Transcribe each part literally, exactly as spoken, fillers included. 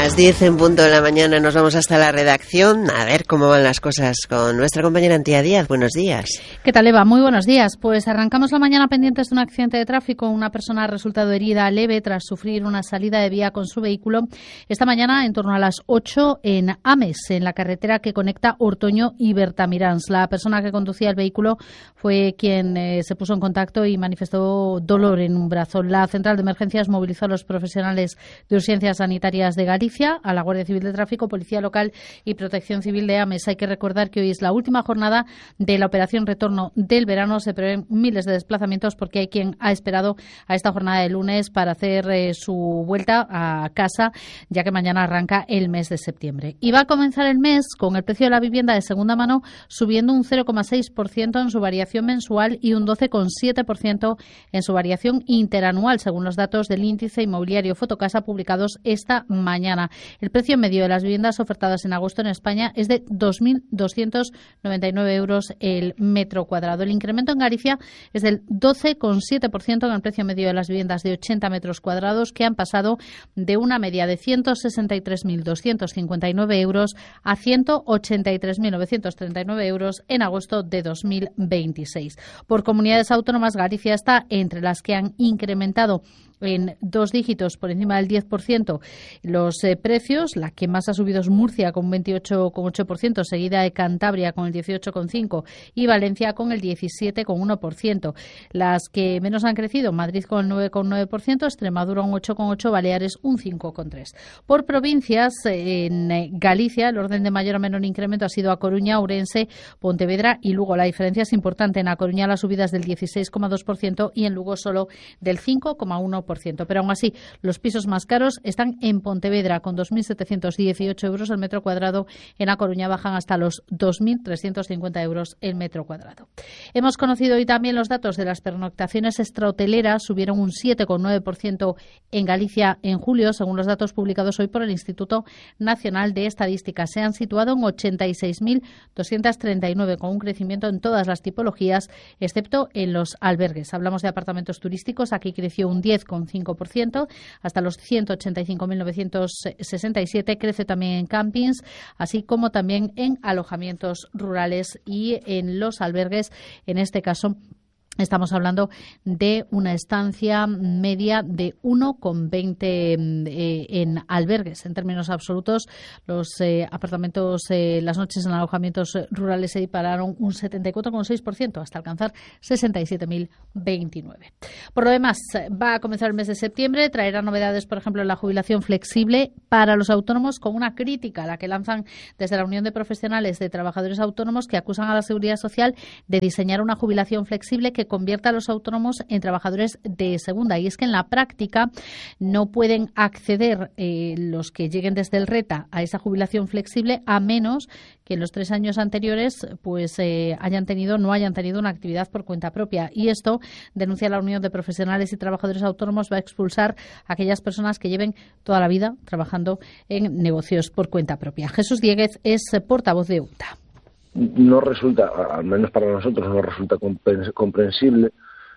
Las diez en punto de la mañana nos vamos hasta la redacción a ver cómo van las cosas con nuestra compañera Antía Díaz. Buenos días. ¿Qué tal, Eva? Muy buenos días. Pues arrancamos la mañana pendientes de un accidente de tráfico. Una persona ha resultado herida leve tras sufrir una salida de vía con su vehículo esta mañana en torno a las ocho en Ames, en la carretera que conecta Ortoño y Bertamiráns. La persona que conducía el vehículo fue quien eh, se puso en contacto y manifestó dolor en un brazo. La central de emergencias movilizó a los profesionales de urgencias sanitarias de Galicia, a la Guardia Civil de Tráfico, Policía Local y Protección Civil de Ames. Hay que recordar que hoy es la última jornada de la operación retorno del verano. Se prevén miles de desplazamientos porque hay quien ha esperado a esta jornada de lunes para hacer eh, su vuelta a casa, ya que mañana arranca el mes de septiembre. Y va a comenzar el mes con el precio de la vivienda de segunda mano subiendo un cero coma seis por ciento en su variación mensual y un doce coma siete por ciento en su variación interanual, según los datos del índice inmobiliario Fotocasa publicados esta mañana. El precio medio de las viviendas ofertadas en agosto en España es de dos mil doscientos noventa y nueve euros el metro cuadrado. El incremento en Galicia es del doce coma siete por ciento en el precio medio de las viviendas de ochenta metros cuadrados, que han pasado de una media de ciento sesenta y tres mil doscientos cincuenta y nueve euros a ciento ochenta y tres mil novecientos treinta y nueve euros en agosto de dos mil veintiséis. Por comunidades autónomas, Galicia está entre las que han incrementado en dos dígitos por encima del diez por ciento los eh, precios. La que más ha subido es Murcia con un veintiocho coma ocho por ciento, seguida de Cantabria con el dieciocho coma cinco por ciento y Valencia con el diecisiete coma uno por ciento. Las que menos han crecido, Madrid con el nueve coma nueve por ciento, Extremadura un ocho coma ocho por ciento, Baleares un cinco coma tres por ciento. Por provincias, en eh, Galicia el orden de mayor o menor incremento ha sido A Coruña, Ourense, Pontevedra y Lugo. La diferencia es importante. En A Coruña la subida es del dieciséis coma dos por ciento y en Lugo solo del cinco coma uno por ciento. Pero aún así, los pisos más caros están en Pontevedra con dos mil setecientos dieciocho euros el metro cuadrado. En A Coruña bajan hasta los dos mil trescientos cincuenta euros el metro cuadrado. Hemos conocido hoy también los datos de las pernoctaciones extrahoteleras. Subieron un siete coma nueve por ciento en Galicia en julio, según los datos publicados hoy por el Instituto Nacional de Estadística. Se han situado en ochenta y seis mil doscientos treinta y nueve, con un crecimiento en todas las tipologías, excepto en los albergues. Hablamos de apartamentos turísticos. Aquí creció un diez coma cinco por ciento hasta los ciento ochenta y cinco mil novecientos sesenta y siete. Crece también en campings, así como también en alojamientos rurales y en los albergues. En este caso, estamos hablando de una estancia media de uno coma veinte eh, en albergues. En términos absolutos, los eh, apartamentos, eh, las noches en alojamientos rurales se dispararon un setenta y cuatro coma seis por ciento hasta alcanzar sesenta y siete mil veintinueve. Por lo demás, va a comenzar el mes de septiembre. Traerá novedades, por ejemplo, en la jubilación flexible para los autónomos, con una crítica a la que lanzan desde la Unión de Profesionales de Trabajadores Autónomos, que acusan a la Seguridad Social de diseñar una jubilación flexible que convierta a los autónomos en trabajadores de segunda. Y es que en la práctica no pueden acceder eh, los que lleguen desde el RETA a esa jubilación flexible, a menos que en los tres años anteriores pues eh, hayan tenido no hayan tenido una actividad por cuenta propia. Y esto, denuncia la Unión de Profesionales y Trabajadores Autónomos, va a expulsar a aquellas personas que lleven toda la vida trabajando en negocios por cuenta propia. Jesús Dieguez es portavoz de U T A. No resulta, al menos para nosotros, no resulta comprensible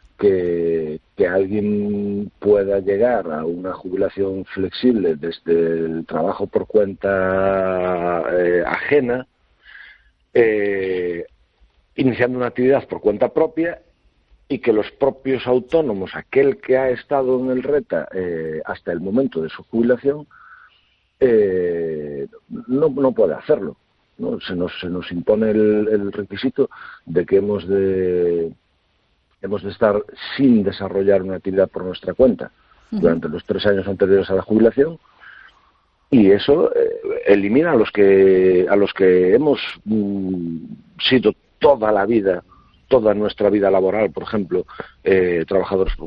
que, que alguien pueda llegar a una jubilación flexible desde el trabajo por cuenta eh, ajena, eh, iniciando una actividad por cuenta propia, y que los propios autónomos, aquel que ha estado en el RETA eh, hasta el momento de su jubilación, eh, no, no puede hacerlo. ¿No? Se nos, se nos impone el, el requisito de que hemos de hemos de estar sin desarrollar una actividad por nuestra cuenta uh-huh. durante los tres años anteriores a la jubilación, y eso eh, elimina a los que a los que hemos mm, sido toda la vida, toda nuestra vida laboral, por ejemplo, eh, trabajadores por